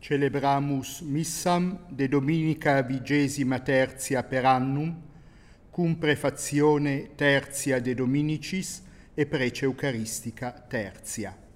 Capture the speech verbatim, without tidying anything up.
Celebramus missam de dominica vigesima tertia per annum, cum prefazione tertia de dominicis e prece eucaristica tertia.